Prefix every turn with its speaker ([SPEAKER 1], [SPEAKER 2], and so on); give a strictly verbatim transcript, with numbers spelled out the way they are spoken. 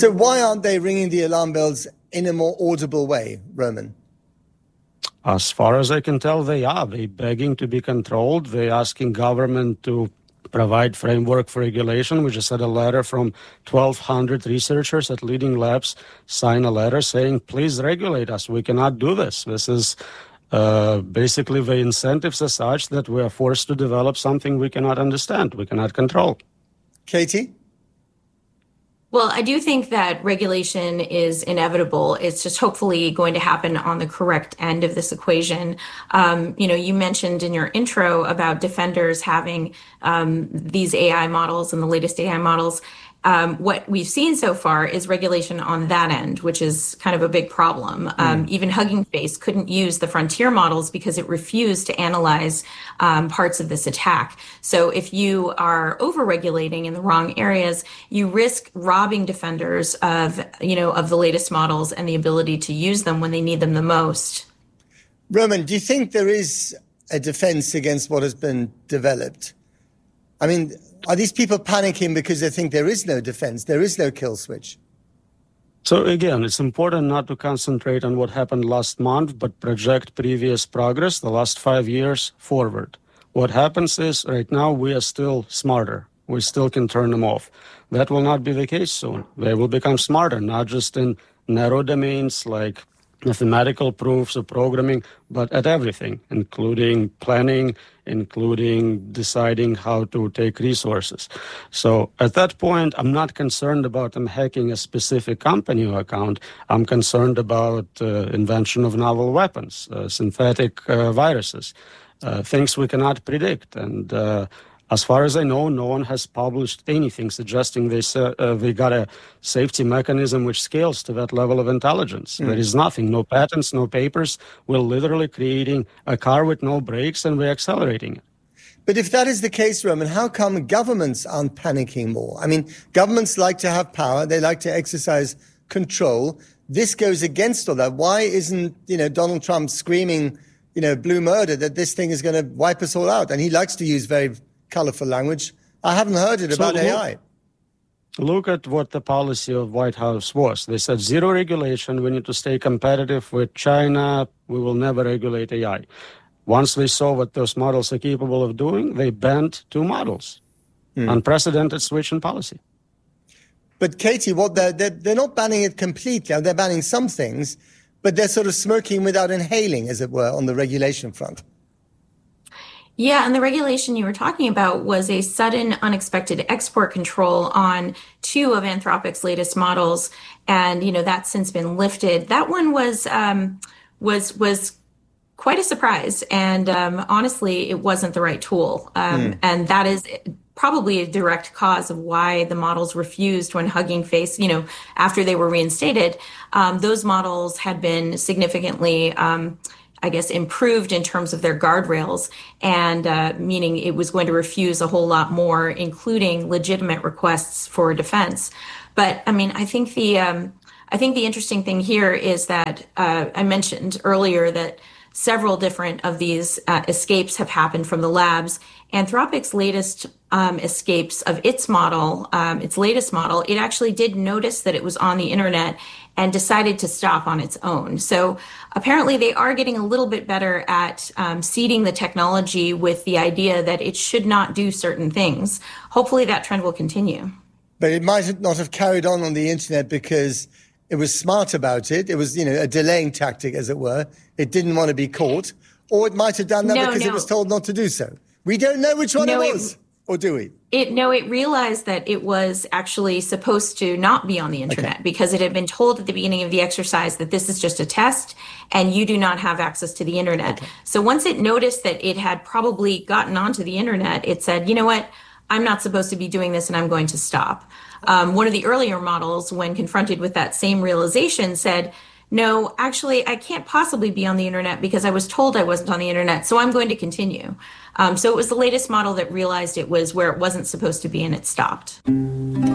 [SPEAKER 1] So why aren't they ringing the alarm bells in a more audible way, Roman?
[SPEAKER 2] As far as I can tell, they are. They're begging to be controlled. They're asking government to provide framework for regulation. We just had a letter from twelve hundred researchers at leading labs sign a letter saying, please regulate us. We cannot do this. This is uh, basically the incentives are such that we are forced to develop something we cannot understand, we cannot control.
[SPEAKER 1] Katie?
[SPEAKER 3] Well, I do think that regulation is inevitable. It's just hopefully going to happen on the correct end of this equation. Um, you know, you mentioned in your intro about defenders having um, these A I models and the latest A I models. Um, what we've seen so far is regulation on that end, which is kind of a big problem. Um, mm. Even Hugging Face couldn't use the frontier models because it refused to analyze um, parts of this attack. So if you are over-regulating in the wrong areas, you risk robbing defenders of, you know, of the latest models and the ability to use them when they need them the most.
[SPEAKER 1] Roman, do you think there is a defense against what has been developed? I mean, are these people panicking because they think there is no defense, there is no kill switch?
[SPEAKER 2] So again, it's important not to concentrate on what happened last month, but project previous progress, the last five years forward. What happens is right now we are still smarter. We still can turn them off. That will not be the case soon. They will become smarter, not just in narrow domains like mathematical proofs of programming, but at everything, including planning, including deciding how to take resources. So at that point, I'm not concerned about them hacking a specific company or account. I'm concerned about uh, invention of novel weapons, uh, synthetic uh, viruses, uh, things we cannot predict. And uh, as far as I know, no one has published anything suggesting they, uh, uh, they got a safety mechanism which scales to that level of intelligence. Mm. There is nothing, no patents, no papers. We're literally creating a car with no brakes and we're accelerating it.
[SPEAKER 1] But if that is the case, Roman, how come governments aren't panicking more? I mean, governments like to have power. They like to exercise control. This goes against all that. Why isn't, you know, Donald Trump screaming, you know, blue murder that this thing is going to wipe us all out? And he likes to use very colorful language. I haven't heard it about
[SPEAKER 2] so look,
[SPEAKER 1] A I.
[SPEAKER 2] Look at what the policy of White House was. They said zero regulation. We need to stay competitive with China. We will never regulate A I. Once they saw what those models are capable of doing, they banned two models. Mm. Unprecedented switch in policy.
[SPEAKER 1] But Katie, what they're, they're, they're not banning it completely. They're banning some things, but they're sort of smirking without inhaling, as it were, on the regulation front.
[SPEAKER 3] Yeah, and the regulation you were talking about was a sudden, unexpected export control on two of Anthropic's latest models, and you know that's since been lifted. That one was um, was was quite a surprise, and um, honestly, it wasn't the right tool, um, mm. and that is probably a direct cause of why the models refused when Hugging Face, you know, after they were reinstated. Um, those models had been significantly Um, I guess, improved in terms of their guardrails, and uh, meaning it was going to refuse a whole lot more, including legitimate requests for defense. But I mean, I think the um, I think the interesting thing here is that uh, I mentioned earlier that several different of these uh, escapes have happened from the labs. Anthropic's latest um, escapes of its model, um, its latest model, it actually did notice that it was on the internet and decided to stop on its own. So apparently they are getting a little bit better at um, seeding the technology with the idea that it should not do certain things. Hopefully that trend will continue.
[SPEAKER 1] But it might not have carried on on the internet because it was smart about it. It was, you know, a delaying tactic, as it were. It didn't want to be caught. Or it might have done that no, because no. it was told not to do so. We don't know which one no, it was. It, or do we?
[SPEAKER 3] It no, it realized that it was actually supposed to not be on the internet okay. because it had been told at the beginning of the exercise that this is just a test and you do not have access to the internet. Okay. So once it noticed that it had probably gotten onto the internet, it said, you know what, I'm not supposed to be doing this and I'm going to stop. Um, one of the earlier models, when confronted with that same realization, said, no, actually, I can't possibly be on the internet because I was told I wasn't on the internet, so I'm going to continue. Um, so it was the latest model that realized it was where it wasn't supposed to be and it stopped.